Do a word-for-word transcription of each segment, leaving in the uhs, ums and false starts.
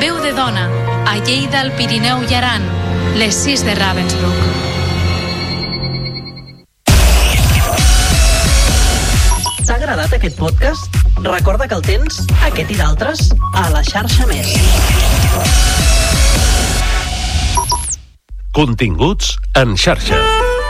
Veu de dona, a Lleida, el Pirineu i Aran, les sis de Ravensbrück. T'ha agradat aquest podcast? Recorda que el tens, aquest i d'altres, a la xarxa Més. Continguts en xarxa.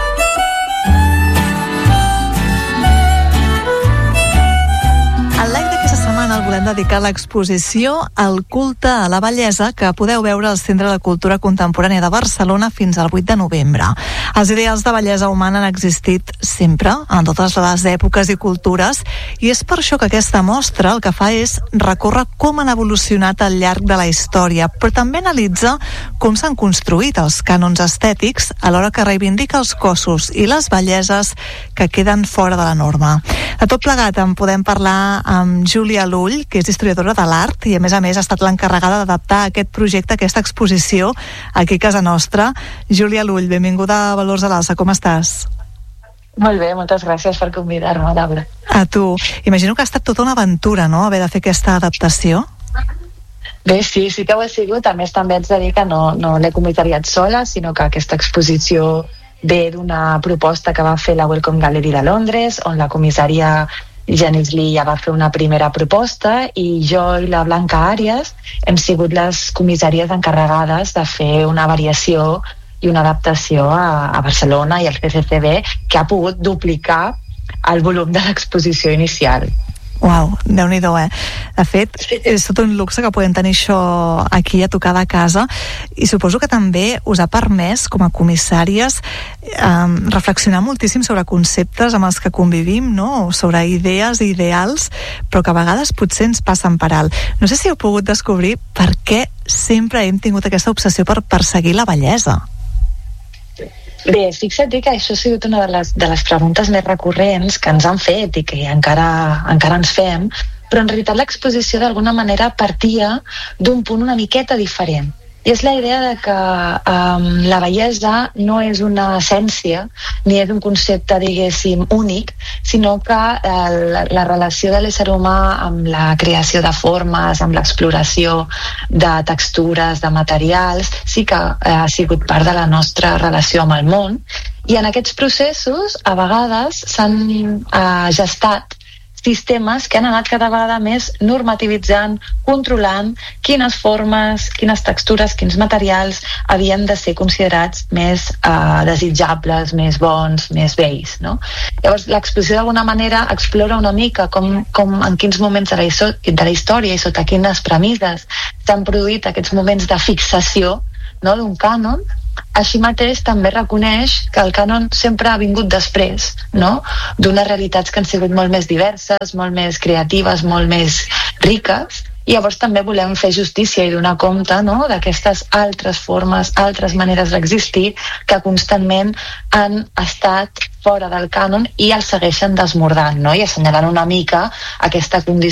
El live d'aquesta setmana el volem dedicar a l'exposició El culte a la bellesa, que podeu veure al Centre de Cultura Contemporània de Barcelona fins al vuit de novembre. Els ideals de bellesa humana han existit sempre, en totes les èpoques i cultures, i és per això que aquesta mostra el que fa és recórrer com han evolucionat al llarg de la història, però també analitza com s'han construït els cànons estètics alhora que reivindica els cossos i les belleses que queden fora de la norma. De tot plegat en podem parlar amb Júlia Lull, que és historiadora de l'art i a més a més ha estat l'encarregada d'adaptar aquest projecte, aquesta exposició aquí a casa nostra. Júlia Lull, benvinguda a Valors a l'Alça, com estàs? Molt bé, moltes gràcies per convidar-me, Laura. A tu. Imagino que ha estat tota una aventura, no?, haver de fer aquesta adaptació. Bé, sí, sí que ho ha sigut. A més, també haig de dir que no, no l'he comissariat sola, sinó que aquesta exposició ve d'una proposta que va fer la Wellcome Gallery de Londres, on la comissària Janice Lee ja va fer una primera proposta i jo i la Blanca Àrias hem sigut les comissàries encarregades de fer una variació i una adaptació a, a Barcelona i al C C C B, que ha pogut duplicar el volum de l'exposició inicial. Uau, Déu-n'hi-do, eh? De fet, és tot un luxe que podem tenir això aquí a tocar de casa, i suposo que també us ha permès, com a comissàries, eh, reflexionar moltíssim sobre conceptes amb els que convivim, no?, sobre idees i ideals, però que a vegades potser ens passen per alt. No sé si heu pogut descobrir per què sempre hem tingut aquesta obsessió per perseguir la bellesa. Bé, fixa't que això ha sigut una de les, de les preguntes més recurrents que ens han fet i que encara, encara ens fem, però en realitat l'exposició d'alguna manera partia d'un punt una miqueta diferent. I és la idea de que um, la bellesa no és una essència ni és un concepte, diguéssim, únic, sinó que uh, la, la relació de l'ésser humà amb la creació de formes, amb l'exploració de textures, de materials, sí que uh, ha sigut part de la nostra relació amb el món. I en aquests processos, a vegades, s'han uh, gestat sistemes que han anat cada vegada més normativitzant, controlant quines formes, quines textures, quins materials havien de ser considerats més eh, desitjables, més bons, més bells, no? Llavors, l'exposició d'alguna manera explora una mica com, com en quins moments de la, de la història i sota quines premisses s'han produït aquests moments de fixació, no?, d'un cànon. Així mateix també reconeix que el cànon sempre ha vingut després, no?, d'unes realitats que han sigut molt més diverses, molt més creatives, molt més riques, i llavors també volem fer justícia i donar compte, no?, d'aquestes altres formes, altres maneres d'existir que constantment han estat fora del cànon i el segueixen desmordant, no?, i assenyalant una mica aquesta condició